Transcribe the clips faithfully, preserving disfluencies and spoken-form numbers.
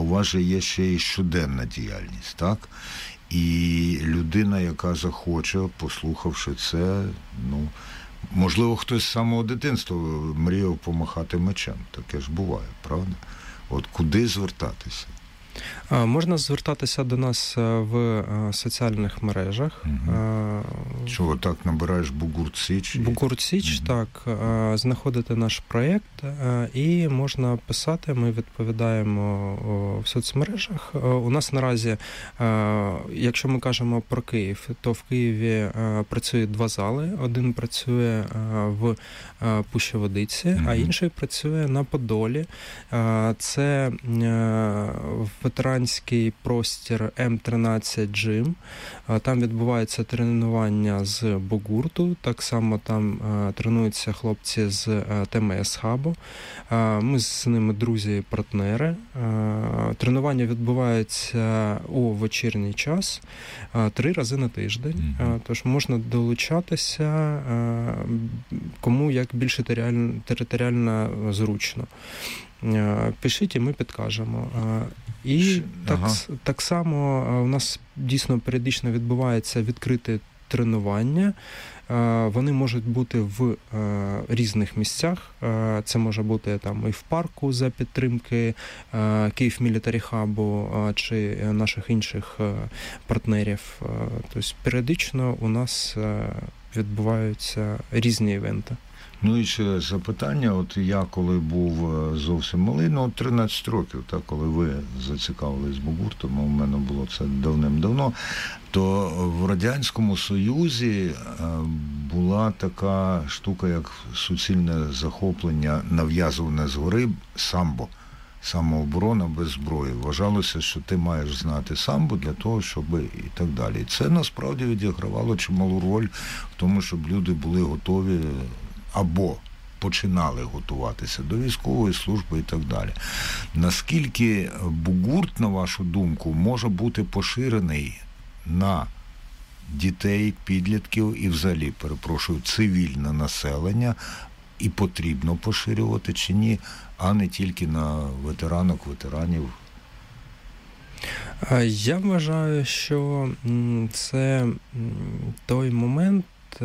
у вас же є ще й щоденна діяльність, так? І людина, яка захоче, послухавши це, ну, можливо, хтось з самого дитинства мріяв помахати мечем. Таке ж буває, правда? От куди звертатися? Можна звертатися до нас в соціальних мережах. Угу. Чого, так набираєш Бугурт Січ? Бугурт Січ, угу. Так. Знаходити наш проєкт і можна писати, ми відповідаємо в соцмережах. У нас наразі, якщо ми кажемо про Київ, то в Києві працює два зали. Один працює в Пущі-Водиці, угу. а інший працює на Подолі. Це ветеранський простір Ем тринадцять Gym. Там відбувається тренування з Бугурту. Так само там тренуються хлопці з Те Ем Ес Хабу. Ми з ними друзі і партнери. Тренування відбувається у вечірній час три рази на тиждень. Mm-hmm. Тож можна долучатися, кому як більше територіально зручно. Пишіть, і ми підкажемо. І ага. так, так само у нас дійсно періодично відбувається відкрите тренування. Вони можуть бути в різних місцях. Це може бути там і в парку за підтримки Київ Мілітарі Хабу чи наших інших партнерів. Тобто періодично у нас відбуваються різні івенти. Ну і ще запитання, от я коли був зовсім малий, ну тринадцять років, так, коли ви зацікавились Бугуртом, у мене було це давним-давно, то в Радянському Союзі була така штука, як суцільне захоплення, нав'язуване згори самбо. Самооборона без зброї. Вважалося, що ти маєш знати самбо для того, щоб і так далі. І це насправді відігравало чималу роль в тому, щоб люди були готові або починали готуватися до військової служби і так далі. Наскільки Бугурт, на вашу думку, може бути поширений на дітей, підлітків і взагалі, перепрошую, цивільне населення, і потрібно поширювати чи ні, а не тільки на ветеранок, ветеранів? Я вважаю, що це той момент,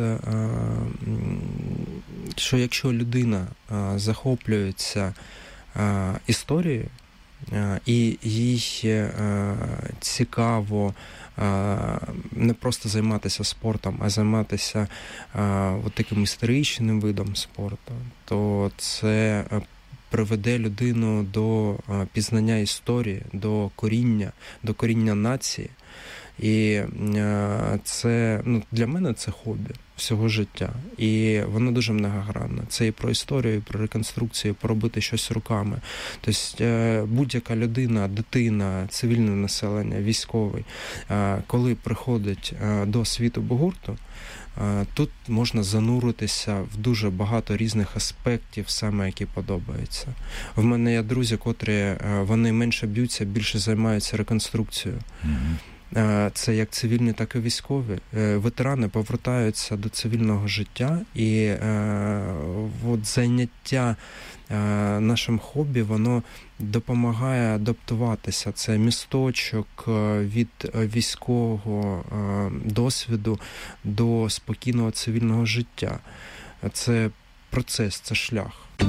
що якщо людина захоплюється історією і їй цікаво не просто займатися спортом, а займатися от таким історичним видом спорту, то це приведе людину до пізнання історії, до коріння, до коріння нації. І це, ну, для мене це хобі всього життя. І воно дуже многогранне. Це і про історію, і про реконструкцію, і поробити щось руками. Тобто будь-яка людина, дитина, цивільне населення, військовий, коли приходить до світу Бугурту, тут можна зануритися в дуже багато різних аспектів, саме які подобаються. В мене є друзі, котрі вони менше б'ються, більше займаються реконструкцією. Mm-hmm. Це як цивільні, так і військові. Ветерани повертаються до цивільного життя, і е, от заняття е, нашим хобі, воно допомагає адаптуватися. Це місточок від військового е, досвіду до спокійного цивільного життя. Це процес, це шлях.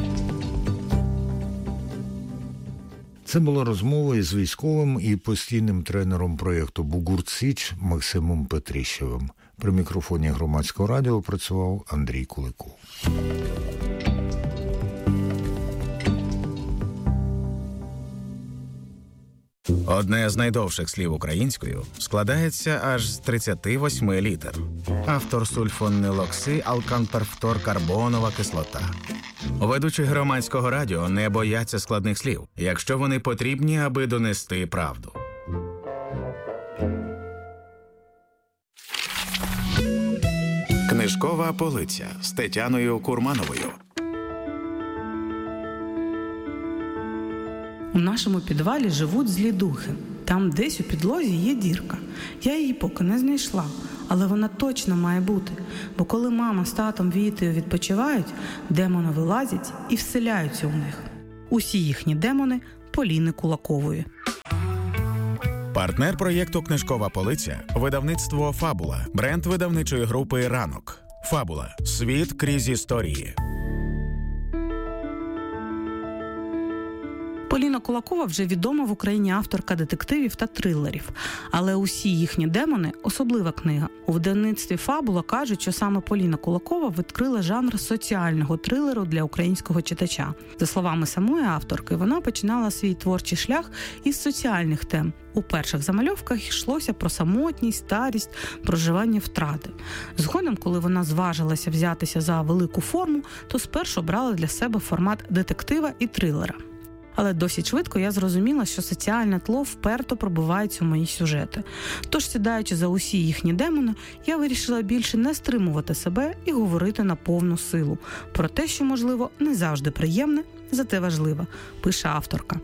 Це була розмова із військовим і постійним тренером проєкту «Бугурт Січ» Максимом Петріщевим. При мікрофоні Громадського радіо працював Андрій Куликов. Одне з найдовших слів українською складається аж з тридцяти восьми літер. Автор сульфонилокси, алканперфторкарбонова кислота. Ведучі Громадського радіо не бояться складних слів, якщо вони потрібні, аби донести правду. Книжкова полиця з Тетяною Курмановою. У нашому підвалі живуть злі духи. Там десь у підлозі є дірка. Я її поки не знайшла, але вона точно має бути. Бо коли мама з татом Вітою відпочивають, демони вилазять і вселяються у них. Усі їхні демони Поліни Кулакової. Партнер проєкту «Книжкова полиця» – видавництво «Фабула», бренд видавничої групи «Ранок». «Фабула» – світ крізь історії. Поліна Кулакова вже відома в Україні авторка детективів та трилерів, але усі їхні демони – особлива книга. У видавництві «Фабула» кажуть, що саме Поліна Кулакова відкрила жанр соціального трилеру для українського читача. За словами самої авторки, вона починала свій творчий шлях із соціальних тем. У перших замальовках йшлося про самотність, старість, проживання втрати. Згодом, коли вона зважилася взятися за велику форму, то спершу брала для себе формат детектива і трилера. Але досить швидко я зрозуміла, що соціальне тло вперто пробивається у мої сюжети. Тож, сідаючи за усі їхні демони, я вирішила більше не стримувати себе і говорити на повну силу про те, що, можливо, не завжди приємне, зате важливе, пише авторка.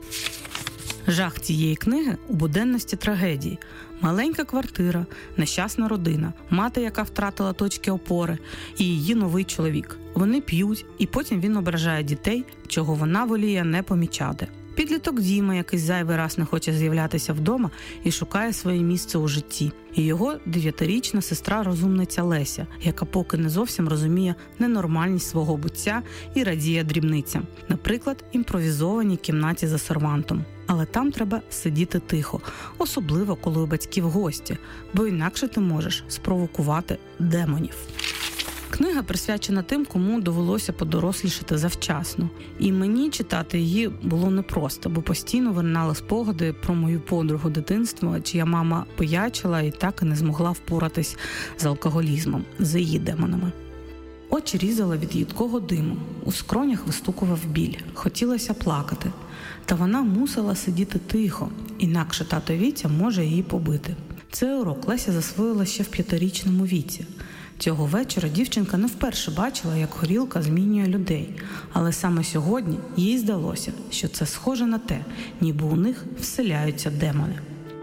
Жах цієї книги у буденності трагедії. Маленька квартира, нещасна родина, мати, яка втратила точки опори, і її новий чоловік. Вони п'ють, і потім він ображає дітей, чого вона воліє не помічати. Підліток Діма, який зайвий раз не хоче з'являтися вдома і шукає своє місце у житті. І його дев'ятирічна сестра-розумниця Леся, яка поки не зовсім розуміє ненормальність свого буття і радіє дрібницям. Наприклад, імпровізованій кімнаті за сервантом. Але там треба сидіти тихо, особливо коли у батьків гості, бо інакше ти можеш спровокувати демонів. Книга присвячена тим, кому довелося подорослішати завчасно. І мені читати її було непросто, бо постійно виринали спогади про мою подругу дитинства, чия мама пиячила і так і не змогла впоратись з алкоголізмом, з її демонами. Очі різала від їдкого диму, у скронях вистукував біль, хотілося плакати. Та вона мусила сидіти тихо, інакше тато Вітя може її побити. Цей урок Леся засвоїла ще в п'ятирічному віці. Цього вечора дівчинка не вперше бачила, як горілка змінює людей. Але саме сьогодні їй здалося, що це схоже на те, ніби у них вселяються демони.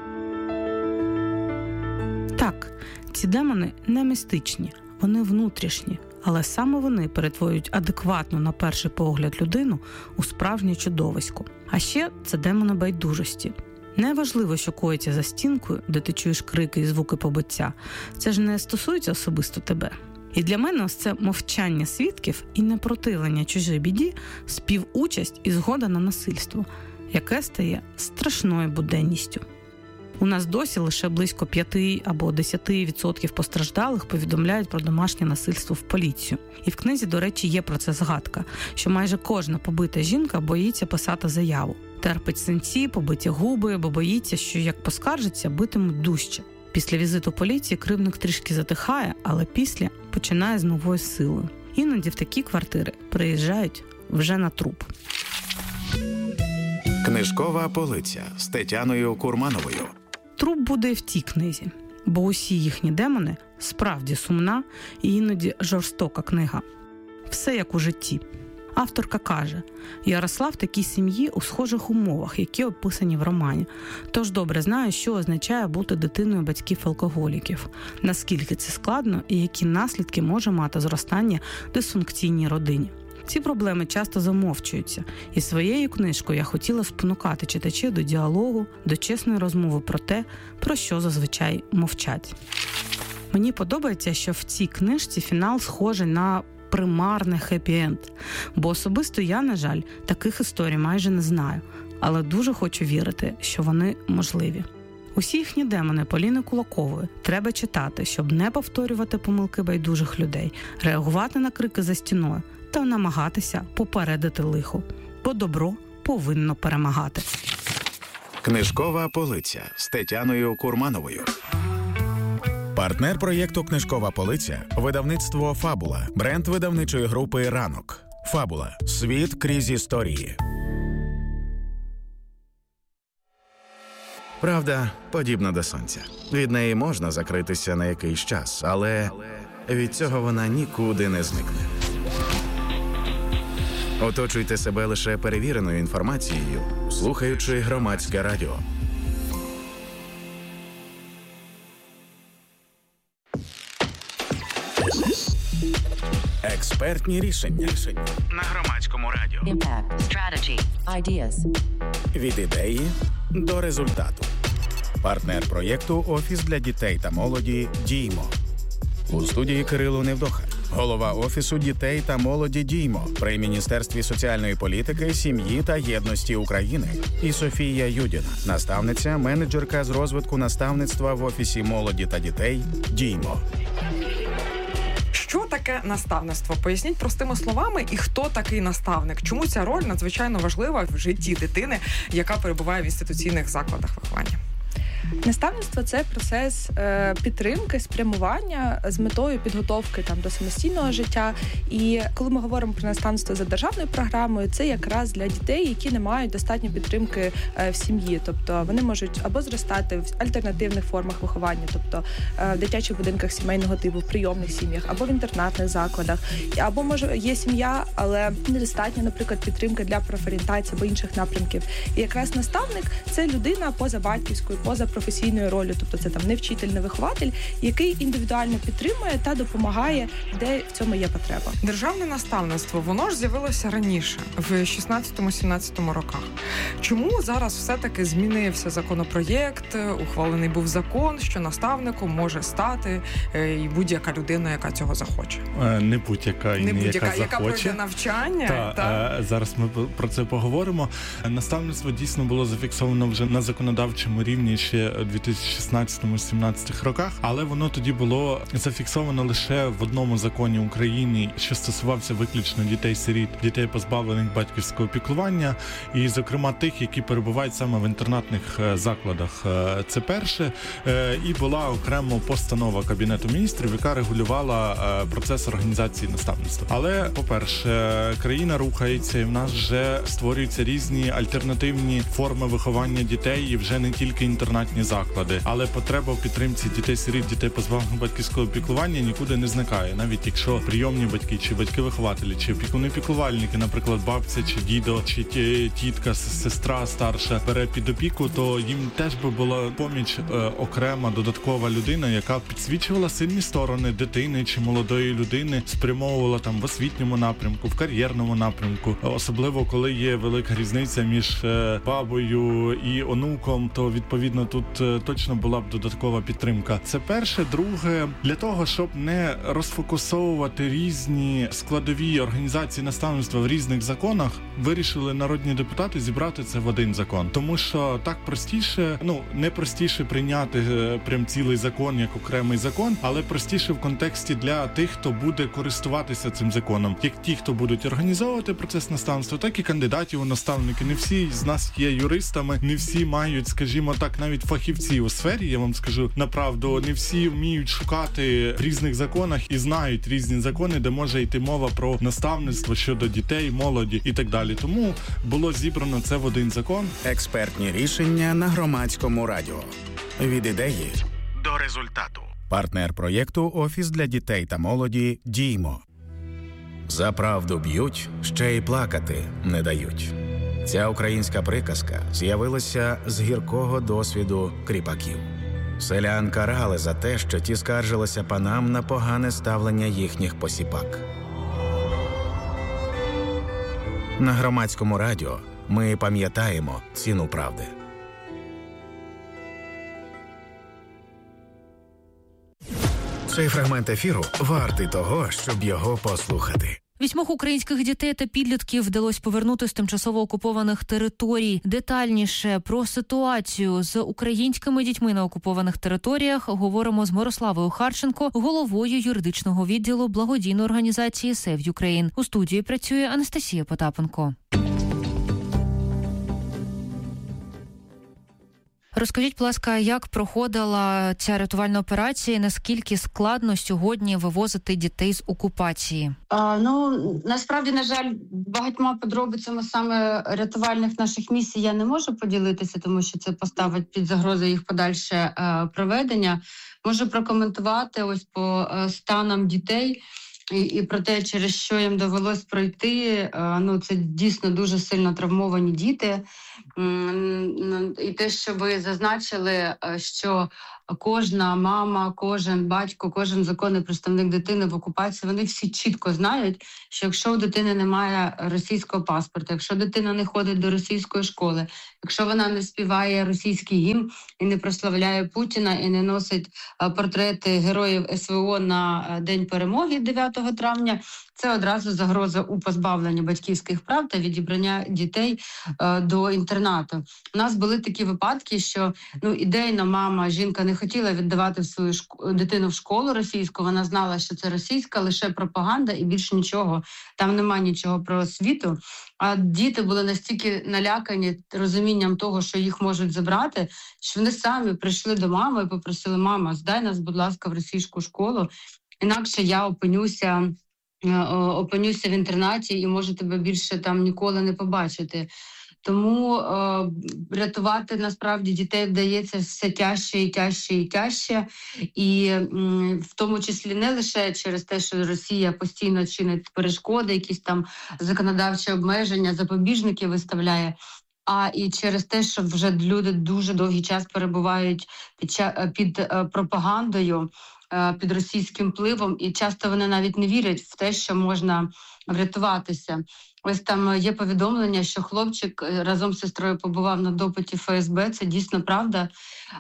Так, ці демони не містичні, вони внутрішні. Але саме вони перетворюють адекватну на перший погляд людину у справжнє чудовисько. А ще це демони байдужості. Неважливо, що коїться за стінкою, де ти чуєш крики і звуки побиття. Це ж не стосується особисто тебе. І для мене ось це мовчання свідків і непротивлення чужій біді, співучасть і згода на насильство, яке стає страшною буденністю. У нас досі лише близько п'ять або десять відсотків постраждалих повідомляють про домашнє насильство в поліцію. І в книзі, до речі, є про це згадка, що майже кожна побита жінка боїться писати заяву. Терпить синці, побиті губи, бо боїться, що як поскаржиться, битимуть дужче. Після візиту поліції кривдник трішки затихає, але після починає з новою силою. Іноді в такі квартири приїжджають вже на труп. Книжкова полиця з Тетяною Курмановою. Труп буде і в цій книзі, бо усі їхні демони справді сумна і іноді жорстока книга. Все як у житті. Авторка каже, я росла в такій сім'ї у схожих умовах, які описані в романі. Тож добре знаю, що означає бути дитиною батьків-алкоголіків, наскільки це складно і які наслідки може мати зростання в дисфункційній родині. Ці проблеми часто замовчуються, і своєю книжкою я хотіла спонукати читачів до діалогу, до чесної розмови про те, про що зазвичай мовчать. Мені подобається, що в цій книжці фінал схожий на примарне хеппі-енд, бо особисто я, на жаль, таких історій майже не знаю, але дуже хочу вірити, що вони можливі. Усі їхні демони Поліни Кулакової треба читати, щоб не повторювати помилки байдужих людей, реагувати на крики за стіною та намагатися попередити лихо, бо добро повинно перемагати. Книжкова полиця з Тетяною Курмановою. Партнер проєкту «Книжкова полиця» – видавництво «Фабула», бренд видавничої групи «Ранок». «Фабула» – світ крізь історії. Правда подібна до сонця. Від неї можна закритися на якийсь час, але від цього вона нікуди не зникне. Оточуйте себе лише перевіреною інформацією, слухаючи Громадське радіо. Експертні рішення. Рішення на Громадському радіо. Impact. Strategy. Ideas. Від ідеї до результату. Партнер проєкту «Офіс для дітей та молоді» «Діймо». У студії Кирило Невдоха, голова Офісу дітей та молоді «Діймо» при Міністерстві соціальної політики, сім'ї та єдності України. І Софія Юдіна, наставниця, менеджерка з розвитку наставництва в Офісі молоді та дітей «Діймо». Що таке наставництво? Поясніть простими словами, і хто такий наставник? Чому ця роль надзвичайно важлива в житті дитини, яка перебуває в інституційних закладах виховання? Наставництво – це процес е, підтримки, спрямування з метою підготовки там до самостійного життя. І коли ми говоримо про наставництво за державною програмою, це якраз для дітей, які не мають достатньо підтримки е, в сім'ї. Тобто вони можуть або зростати в альтернативних формах виховання, тобто е, в дитячих будинках сімейного типу, в прийомних сім'ях, або в інтернатних закладах. Або, може, є сім'я, але недостатньо, наприклад, підтримки для профорієнтації або інших напрямків. І якраз наставник – це людина поза батьківською, поза професійною ролью, тобто це там не вчитель, не вихователь, який індивідуально підтримує та допомагає, де в цьому є потреба. Державне наставництво, воно ж з'явилося раніше, в шістнадцятому-сімнадцятому роках. Чому зараз все-таки змінився законопроєкт, ухвалений був закон, що наставником може стати і будь-яка людина, яка цього захоче? Не будь-яка і не не будь-яка, яка, яка захоче. пройде навчання. Та, та. Зараз ми про це поговоримо. Наставництво дійсно було зафіксовано вже на законодавчому рівні ще у дві тисячі шістнадцятому-сімнадцятому роках, але воно тоді було зафіксовано лише в одному законі України, що стосувався виключно дітей-сиріт, дітей, позбавлених батьківського піклування, і, зокрема, тих, які перебувають саме в інтернатних закладах. Це перше. І була окремо постанова Кабінету міністрів, яка регулювала процес організації наставництва. Але, по-перше, країна рухається, і в нас вже створюються різні альтернативні форми виховання дітей, і вже не тільки інтернатні заклади. Але потреба в підтримці дітей-сиріт, дітей, позбавлених батьківського піклування, нікуди не зникає. Навіть якщо прийомні батьки, чи батьки-вихователі, чи опікуни-піклувальники, наприклад, бабця, чи дідо, чи тітка, сестра старша бере під опіку, то їм теж би була поміч е, окрема, додаткова людина, яка підсвічувала сильні сторони дитини чи молодої людини, спрямовувала там в освітньому напрямку, в кар'єрному напрямку. Особливо, коли є велика різниця між е, бабою і онуком, то відповідно тут е, точно була б додаткова підтримка. Це перше. Друге, для того, щоб не розфокусовувати різні складові організації наставництва в різних законах, вирішили народні депутати зібрати це в один закон. Тому що так простіше, ну, не простіше прийняти е, прям цілий закон як окремий закон, але простіше в контексті для тих, хто буде користуватися цим законом. Як ті, хто будуть організовувати процес наставництва, так і кандидатів у наставники. Не всі з нас є юристами, не всі мають, скажімо так, навіть фахівці у сфері, я вам скажу направду, не всі вміють шукати в різних законах і знають різні закони, де може йти мова про наставництво щодо дітей, молоді і так далі. Тому було зібрано це в один закон. Експертні рішення на Громадському радіо. Від ідеї до результату. Партнер проєкту «Офіс для дітей та молоді» «Діймо». За правду б'ють, ще й плакати не дають. Ця українська приказка з'явилася з гіркого досвіду кріпаків. Селян карали за те, що ті скаржилися панам на погане ставлення їхніх посіпак. На Громадському радіо ми пам'ятаємо ціну правди. Цей фрагмент ефіру вартий того, щоб його послухати. Вісьмох українських дітей та підлітків вдалося повернути з тимчасово окупованих територій. Детальніше про ситуацію з українськими дітьми на окупованих територіях говоримо з Мирославою Харченко, головою юридичного відділу благодійної організації Save Ukraine. У студії працює Анастасія Потапенко. Розкажіть, будь ласка, як проходила ця рятувальна операція, наскільки складно сьогодні вивозити дітей з окупації? А, ну, насправді, на жаль, багатьма подробицями саме рятувальних наших місій я не можу поділитися, тому що це поставить під загрозу їх подальше е, проведення. Можу прокоментувати ось по е, станам дітей і, і про те, через що їм довелось пройти. Е, ну, це дійсно дуже сильно травмовані діти. І те, що ви зазначили, що кожна мама, кожен батько, кожен законний представник дитини в окупації, вони всі чітко знають, що якщо у дитини немає російського паспорта, якщо дитина не ходить до російської школи, якщо вона не співає російський гімн і не прославляє Путіна, і не носить портрети героїв ес ве о на День перемоги дев'ятого травня, це одразу загроза у позбавленні батьківських прав та відібрання дітей е, до інтернату. У нас були такі випадки, що ну ідейно мама, жінка не хотіла віддавати свою шк... дитину в школу російську, вона знала, що це російська, лише пропаганда і більше нічого, там немає нічого про освіту. А діти були настільки налякані розумінням того, що їх можуть забрати, що вони самі прийшли до мами і попросили: мама, здай нас, будь ласка, в російську школу, інакше я опинюся опинюся в інтернаті і можу тебе більше там ніколи не побачити. Тому е, рятувати насправді дітей вдається все тяжче і тяжче і тяжче. І м, в тому числі не лише через те, що Росія постійно чинить перешкоди, якісь там законодавчі обмеження, запобіжники виставляє, а і через те, що вже люди дуже довгий час перебувають під, під е, пропагандою, під російським впливом, і часто вони навіть не вірять в те, що можна врятуватися. Ось там є повідомлення, що хлопчик разом з сестрою побував на допиті еф ес бе, це дійсно правда.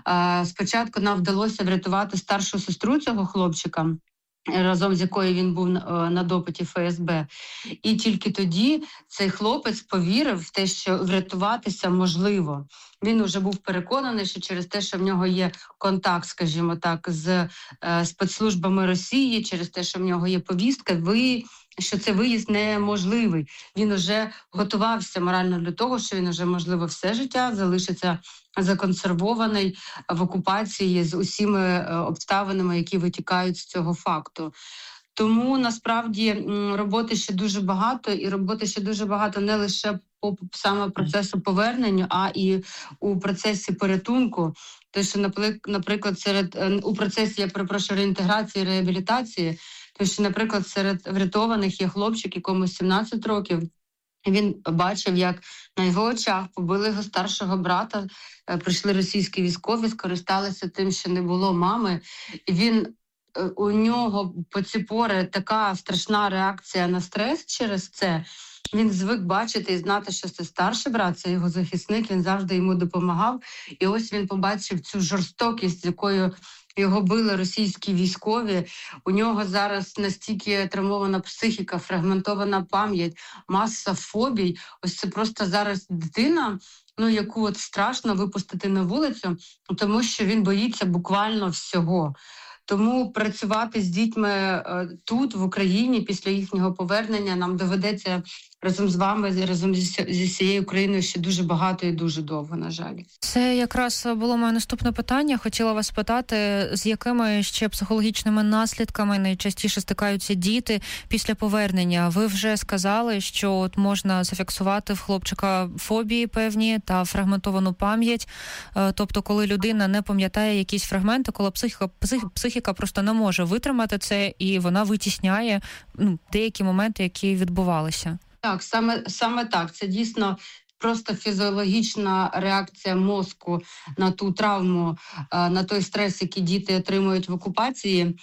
Спочатку нам вдалося врятувати старшу сестру цього хлопчика, разом з якою він був на допиті еф ес бе. І тільки тоді цей хлопець повірив в те, що врятуватися можливо. Він вже був переконаний, що через те, що в нього є контакт, скажімо так, з е, спецслужбами Росії, через те, що в нього є повістка, ви, що це виїзд неможливий. Він вже готувався морально для того, що він вже, можливо, все життя залишиться законсервований в окупації з усіми обставинами, які витікають з цього факту. Тому, насправді, роботи ще дуже багато, і роботи ще дуже багато не лише по саме процесу повернення, а і у процесі порятунку. Те, що, наприклад, серед у процесі, я перепрошую, реінтеграції, реабілітації, то що, наприклад, серед врятованих є хлопчик, якому сімнадцять років, він бачив, як на його очах побили його старшого брата, прийшли російські військові, скористалися тим, що не було мами, і він у нього по ці пори така страшна реакція на стрес через це. Він звик бачити і знати, що це старший брат, це його захисник, він завжди йому допомагав. І ось він побачив цю жорстокість, з якою його били російські військові. У нього зараз настільки травмована психіка, фрагментована пам'ять, маса фобій. Ось це просто зараз дитина, ну, яку от страшно випустити на вулицю, тому що він боїться буквально всього. Тому працювати з дітьми е, тут, в Україні, після їхнього повернення нам доведеться разом з вами, разом зі, зі всією Україною ще дуже багато і дуже довго, на жаль. Це якраз було моє наступне питання. Хотіла вас питати, з якими ще психологічними наслідками найчастіше стикаються діти після повернення. Ви вже сказали, що от можна зафіксувати в хлопчика фобії певні та фрагментовану пам'ять. Тобто, коли людина не пам'ятає якісь фрагменти, коли психіка, псих, психіка просто не може витримати це, і вона витісняє ну, деякі моменти, які відбувалися. Так, саме, саме так. Це дійсно просто фізіологічна реакція мозку на ту травму, на той стрес, який діти отримують в окупації.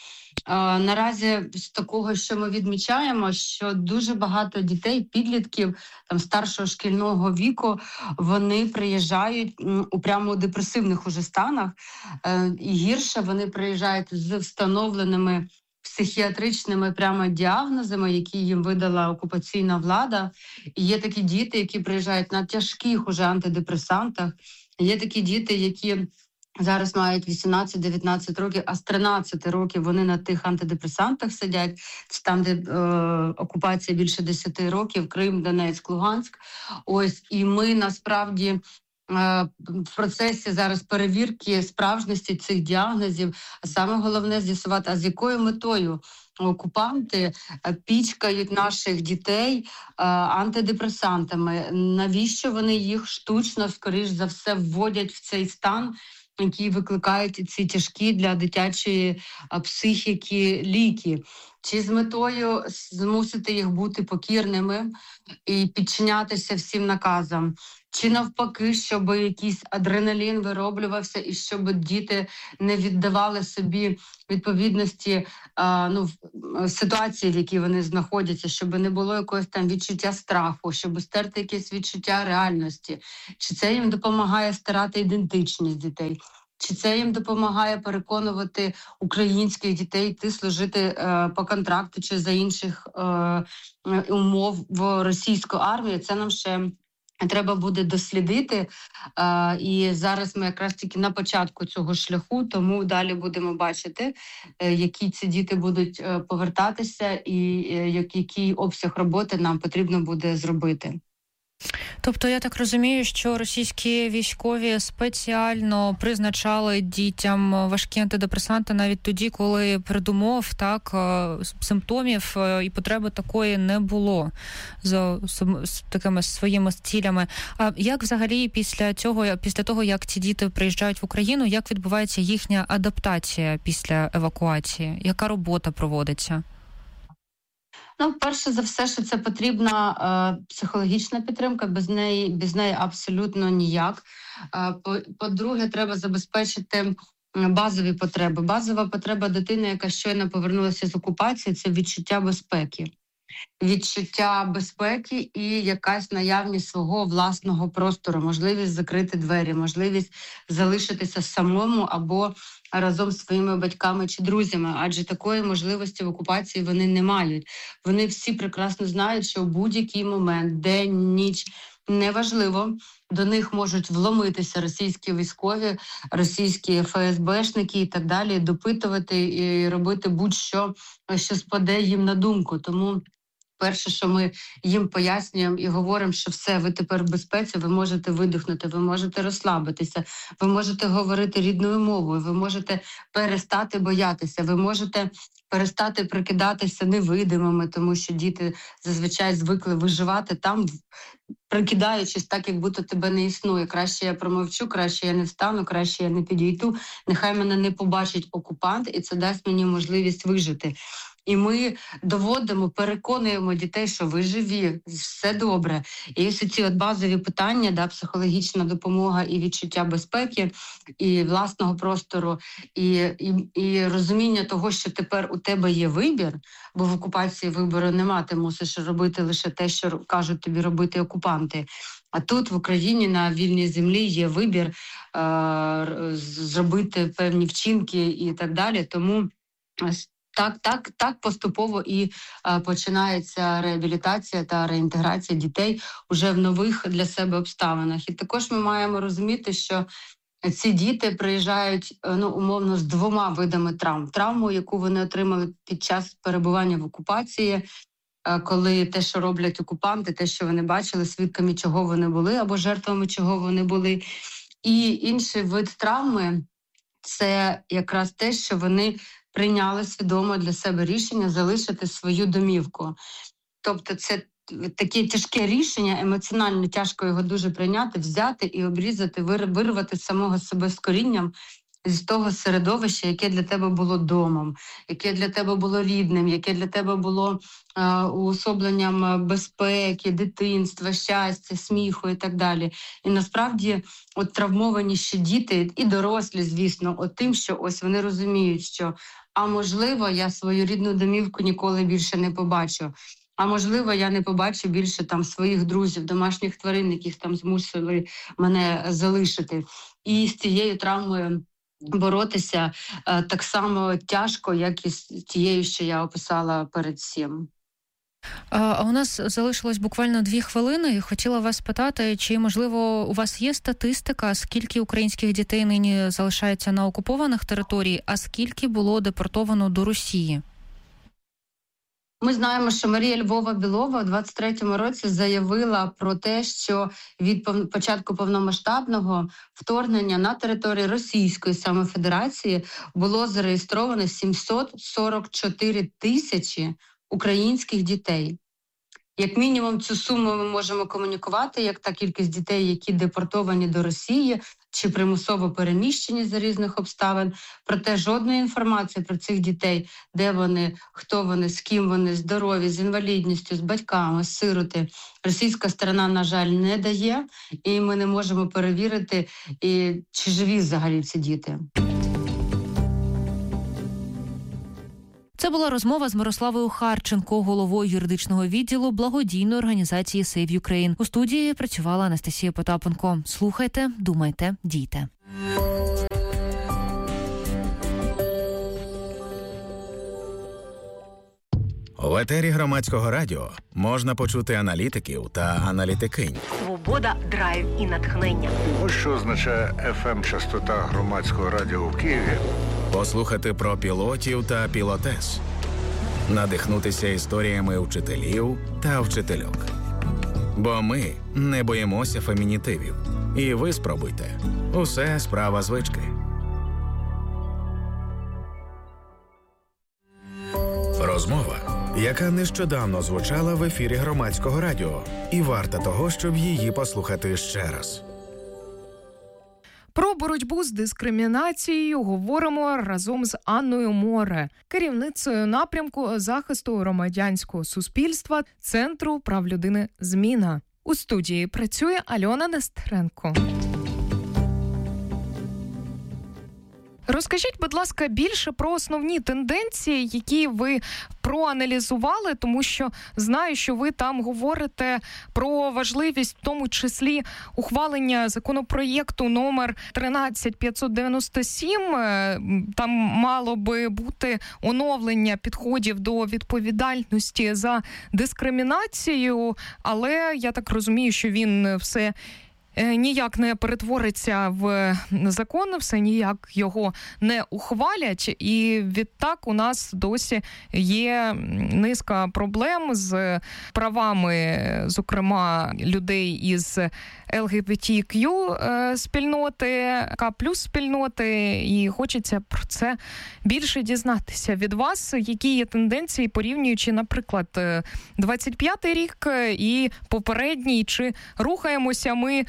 Наразі з такого, що ми відмічаємо, що дуже багато дітей, підлітків там старшого шкільного віку, вони приїжджають у прямо депресивних уже станах. І гірше, вони приїжджають з встановленими психіатричними прямо діагнозами, які їм видала окупаційна влада. І є такі діти, які приїжджають на тяжких уже антидепресантах. Є такі діти, які зараз мають вісімнадцять-дев'ятнадцять років, а з тринадцяти років вони на тих антидепресантах сидять. Це там, де е, окупація більше десяти років, Крим, Донецьк, Луганськ. Ось, і ми насправді в процесі зараз перевірки справжності цих діагнозів, а саме головне з'ясувати, а з якою метою окупанти пічкають наших дітей антидепресантами, навіщо вони їх штучно, скоріш за все, вводять в цей стан, які викликають ці тяжкі для дитячої психіки ліки. чи з метою змусити їх бути покірними і підчинятися всім наказам, чи навпаки, щоб якийсь адреналін вироблювався і щоб діти не віддавали собі відповідності а, ну, ситуації, в якій вони знаходяться, щоб не було якогось там відчуття страху, щоб стерти якесь відчуття реальності. Чи це їм допомагає стирати ідентичність дітей? Чи це їм допомагає переконувати українських дітей йти служити е, по контракту чи за інших е, умов в російську армію? Це нам ще треба буде дослідити. Е, і зараз ми якраз тільки на початку цього шляху, тому далі будемо бачити, е, які ці діти будуть е, повертатися і е, який обсяг роботи нам потрібно буде зробити. Тобто, я так розумію, що російські військові спеціально призначали дітям важкі антидепресанти навіть тоді, коли передумов, так, симптомів і потреби такої не було з, з такими своїми цілями. А як взагалі після цього, після того, як ці діти приїжджають в Україну, як відбувається їхня адаптація після евакуації? Яка робота проводиться? Ну, перше за все, що це потрібна е, психологічна підтримка, без неї, без неї абсолютно ніяк. Е, по, по-друге, треба забезпечити базові потреби. Базова потреба дитини, яка щойно повернулася з окупації, це відчуття безпеки. Відчуття безпеки і якась наявність свого власного простору, можливість закрити двері, можливість залишитися самому або разом з своїми батьками чи друзями, адже такої можливості в окупації вони не мають. Вони всі прекрасно знають, що в будь-який момент, день, ніч, неважливо, до них можуть вломитися російські військові, російські еф ес бешники і так далі, допитувати і робити будь-що, що спаде їм на думку. Тому перше, що ми їм пояснюємо і говоримо, що все, ви тепер в безпеці, ви можете видихнути, ви можете розслабитися, ви можете говорити рідною мовою, ви можете перестати боятися, ви можете перестати прикидатися невидимими, тому що діти зазвичай звикли виживати там, прикидаючись так, як будто тебе не існує. Краще я промовчу, краще я не встану, краще я не підійду, нехай мене не побачить окупант, і це дасть мені можливість вижити. І ми доводимо, переконуємо дітей, що ви живі, все добре. І ось ці от базові питання, да, психологічна допомога і відчуття безпеки, і власного простору, і, і, і розуміння того, що тепер у тебе є вибір, бо в окупації вибору нема, ти мусиш робити лише те, що кажуть тобі робити окупанти. А тут в Україні на вільній землі є вибір е- зробити певні вчинки і так далі. Тому Так, так, так поступово і е, починається реабілітація та реінтеграція дітей уже в нових для себе обставинах. І також ми маємо розуміти, що ці діти приїжджають, ну, умовно, з двома видами травм. Травму, яку вони отримали під час перебування в окупації, е, коли те, що роблять окупанти, те, що вони бачили, свідками чого вони були, або жертвами чого вони були. І інший вид травми – це якраз те, що вони прийняли свідомо для себе рішення залишити свою домівку. Тобто це таке тяжке рішення, емоціонально тяжко його дуже прийняти, взяти і обрізати, вирвати самого себе з корінням з того середовища, яке для тебе було домом, яке для тебе було рідним, яке для тебе було е, уособленням безпеки, дитинства, щастя, сміху і так далі. І насправді от травмовані ще діти і дорослі, звісно, от тим, що ось вони розуміють, що а можливо, я свою рідну домівку ніколи більше не побачу. А можливо, я не побачу більше там своїх друзів, домашніх тварин, яких там змусили мене залишити. І з цією травмою боротися е, так само тяжко, як і з тією, що я описала перед цим. А у нас залишилось буквально дві хвилини. Хотіла вас питати, чи, можливо, у вас є статистика, скільки українських дітей нині залишається на окупованих територіях, а скільки було депортовано до Росії? Ми знаємо, що Марія Львова-Білова у двадцять третьому році заявила про те, що від початку повномасштабного вторгнення на території Російської саме Федерації було зареєстровано сімсот сорок чотири тисячі українських дітей. Як мінімум цю суму ми можемо комунікувати, як та кількість дітей, які депортовані до Росії чи примусово переміщені за різних обставин. Проте жодної інформації про цих дітей, де вони, хто вони, з ким вони, здорові, з інвалідністю, з батьками, з сироти, російська сторона, на жаль, не дає, і ми не можемо перевірити, і, чи живі взагалі ці діти. Це була розмова з Мирославою Харченко, головою юридичного відділу благодійної організації Save Ukraine. У студії працювала Анастасія Потапенко. Слухайте, думайте, дійте. В етері Громадського радіо можна почути аналітиків та аналітикинь. Свобода, драйв і натхнення. Ось що означає еф ем-частота Громадського радіо в Києві. Послухати про пілотів та пілотес. Надихнутися історіями вчителів та вчительок. Бо ми не боїмося фемінітивів. І ви спробуйте. Усе справа звички. Розмова, яка нещодавно звучала в ефірі Громадського радіо. І варта того, щоб її послухати ще раз. Про боротьбу з дискримінацією говоримо разом з Анною Море, керівницею напрямку захисту громадянського суспільства Центру прав людини «Зміна». У студії працює Альона Нестеренко. Розкажіть, будь ласка, більше про основні тенденції, які ви проаналізували, тому що знаю, що ви там говорите про важливість, в тому числі, ухвалення законопроєкту номер тринадцять п'ятсот дев'яносто сім. Там мало би бути оновлення підходів до відповідальності за дискримінацію, але я так розумію, що він все ніяк не перетвориться в закон, все ніяк його не ухвалять, і відтак у нас досі є низка проблем з правами, зокрема, людей із ел ге бе те к'ю спільноти, ка плюс спільноти, і хочеться про це більше дізнатися від вас, які є тенденції, порівнюючи, наприклад, двадцять п'ятий рік і попередній, чи рухаємося ми,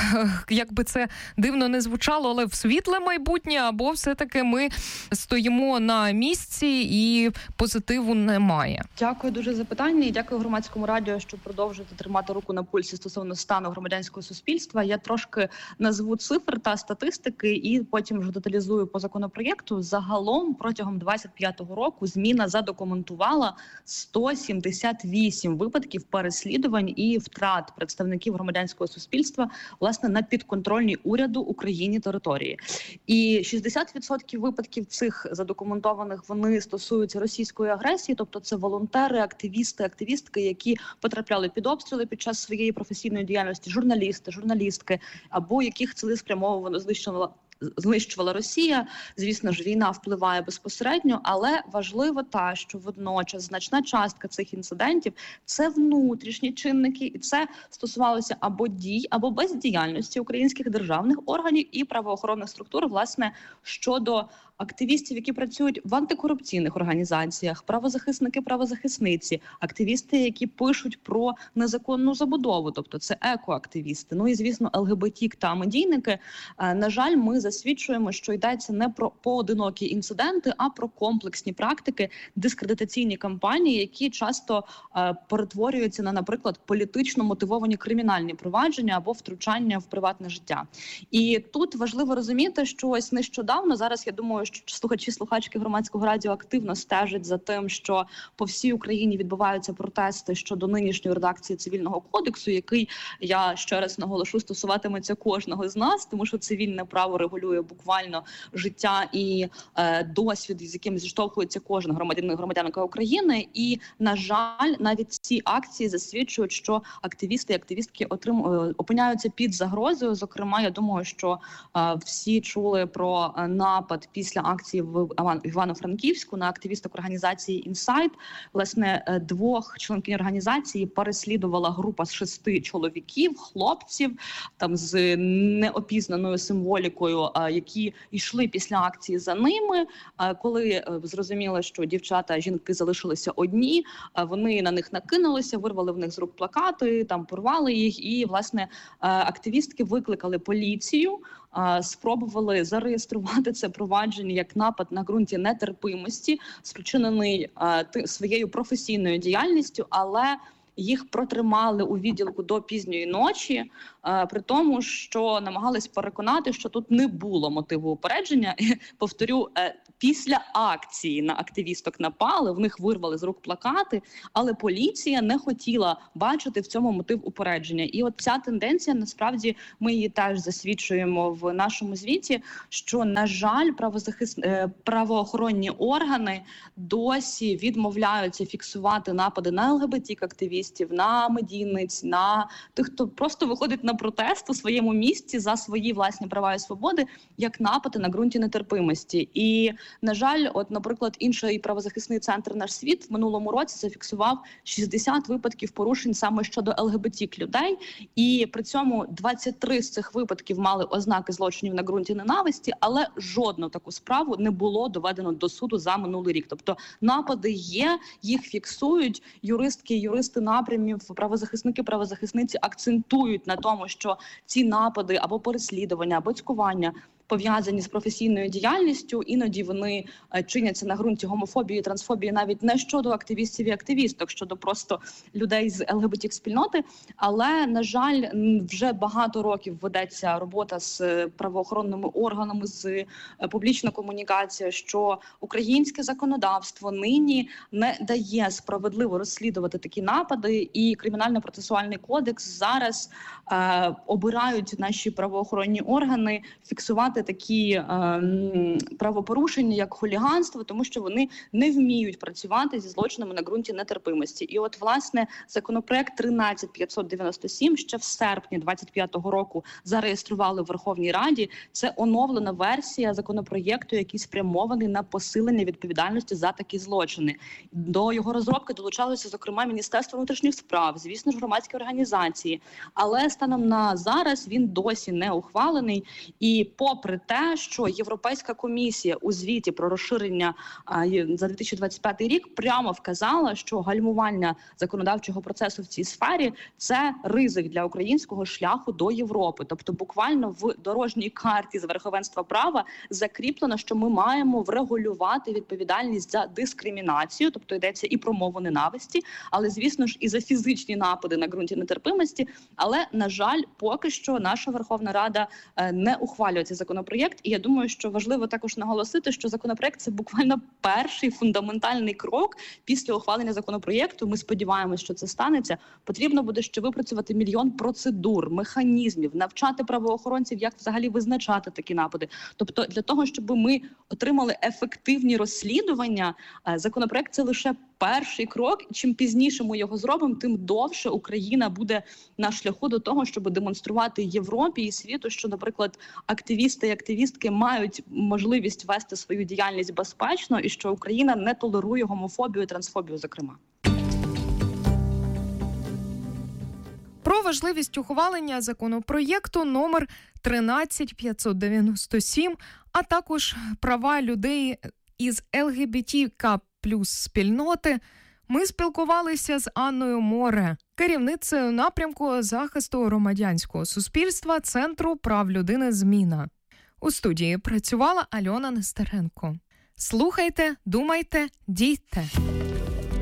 як би це дивно не звучало, але в світле майбутнє, або все-таки ми стоїмо на місці і позитиву немає? Дякую дуже за питання і дякую Громадському радіо, що продовжуєте тримати руку на пульсі стосовно стану громадянського суспільства. Я трошки назву цифр та статистики і потім вже деталізую по законопроєкту. Загалом протягом двадцять п'ятого року «Зміна» задокументувала сто сімдесят вісім випадків переслідувань і втрат представників громадянського суспільства, власне, на підконтрольній уряду Україні території. І шістдесят відсотків випадків цих задокументованих, вони стосуються російської агресії, тобто це волонтери, активісти, активістки, які потрапляли під обстріли під час своєї професійної діяльності, журналісти, журналістки, або яких цілеспрямовано знищувала знищувала Росія. Звісно ж, війна впливає безпосередньо, але важливо те, що водночас значна частка цих інцидентів – це внутрішні чинники, і це стосувалося або дій, або бездіяльності українських державних органів і правоохоронних структур, власне, щодо активістів, які працюють в антикорупційних організаціях, правозахисники, правозахисниці, активісти, які пишуть про незаконну забудову, тобто це екоактивісти, ну і, звісно, ел ге бе те та медійники. На жаль, ми засвідчуємо, що йдеться не про поодинокі інциденти, а про комплексні практики, дискредитаційні кампанії, які часто е, перетворюються на, наприклад, політично мотивовані кримінальні провадження або втручання в приватне життя. І тут важливо розуміти, що ось нещодавно, зараз, я думаю, що слухачі, слухачки Громадського радіо активно стежать за тим, що по всій Україні відбуваються протести щодо нинішньої редакції Цивільного кодексу, який, я ще раз наголошу, стосуватиметься кожного з нас, тому що цивільне право регулює буквально життя і е, досвід, з яким зіштовхується кожен громадянин, громадянка України. І, на жаль, навіть ці акції засвідчують, що активісти і активістки отрим... опиняються під загрозою. Зокрема, я думаю, що е, всі чули про напад після після акції в Івано-Франківську на активісток організації «Інсайт». Власне, двох членків організації переслідувала група з шести чоловіків, хлопців, там з неопізнаною символікою, які йшли після акції за ними. Коли зрозуміло, що дівчата, жінки залишилися одні, вони на них накинулися, вирвали в них з рук плакати, там порвали їх, і, власне, активістки викликали поліцію, спробували зареєструвати це провадження як напад на ґрунті нетерпимості, спричинений своєю професійною діяльністю, але їх протримали у відділку до пізньої ночі, при тому, що намагались переконати, що тут не було мотиву упередження. Повторю, після акції на активісток напали, в них вирвали з рук плакати, але поліція не хотіла бачити в цьому мотив упередження. І от ця тенденція, насправді, ми її теж засвідчуємо в нашому звіті, що, на жаль, правозахис... правоохоронні органи досі відмовляються фіксувати напади на ЛГБТ-активістів, на медійниць, на тих, хто просто виходить на протест у своєму місці за свої власні права і свободи, як напади на ґрунті нетерпимості. І, на жаль, от, наприклад, інший правозахисний центр «Наш світ» в минулому році зафіксував шістдесят випадків порушень саме щодо ЛГБТ-людей, і при цьому двадцять три з цих випадків мали ознаки злочинів на ґрунті ненависті, але жодну таку справу не було доведено до суду за минулий рік. Тобто напади є, їх фіксують, юристки, юристи напрямів, правозахисники, правозахисниці акцентують на тому, що ці напади або переслідування, або цькування пов'язані з професійною діяльністю, іноді вони чиняться на ґрунті гомофобії, трансфобії, навіть не щодо активістів і активісток, щодо просто людей з ЛГБТ-спільноти. Але, на жаль, вже багато років ведеться робота з правоохоронними органами, з публічна комунікація, що українське законодавство нині не дає справедливо розслідувати такі напади, і Кримінально-процесуальний кодекс зараз е, обирають наші правоохоронні органи фіксувати такі е, правопорушення, як хуліганство, тому що вони не вміють працювати зі злочинами на ґрунті нетерпимості. І от, власне, законопроект тринадцять п'ятсот дев'яносто сім ще в серпні двадцять п'ятого року зареєстрували в Верховній Раді. Це оновлена версія законопроєкту, який спрямований на посилення відповідальності за такі злочини. До його розробки долучалося, зокрема, Міністерство внутрішніх справ, звісно ж, громадські організації. Але станом на зараз він досі не ухвалений. І попри те, що Європейська комісія у звіті про розширення а, за дві тисячі двадцять п'ятий рік прямо вказала, що гальмування законодавчого процесу в цій сфері – це ризик для українського шляху до Європи. Тобто буквально в дорожній карті з верховенства права закріплено, що ми маємо врегулювати відповідальність за дискримінацію, тобто йдеться і про мову ненависті, але, звісно ж, і за фізичні напади на ґрунті нетерпимості. Але, на жаль, поки що наша Верховна Рада не ухвалює цей законопроєкт. І я думаю, що важливо також наголосити, що законопроєкт – це буквально перший фундаментальний крок після ухвалення законопроєкту. Ми сподіваємося, що це станеться. Потрібно буде ще випрацювати мільйон процедур, механізмів, навчати правоохоронців, як взагалі визначати такі напади. Тобто для того, щоб ми отримали ефективні розслідування, законопроєкт – це лише перший крок. Чим пізніше ми його зробимо, тим довше Україна буде на шляху до того, щоб демонструвати Європі і світу, що, наприклад, активісти і активістки мають можливість вести свою діяльність безпечно і що Україна не толерує гомофобію і трансфобію, зокрема. Про важливість ухвалення законопроєкту номер тринадцять п'ятсот дев'яносто сім, а також права людей із ЛГБТК плюс спільноти, ми спілкувалися з Анною Море, керівницею напрямку захисту громадянського суспільства Центру прав людини «Зміна». У студії працювала Альона Нестеренко. Слухайте, думайте, дійте.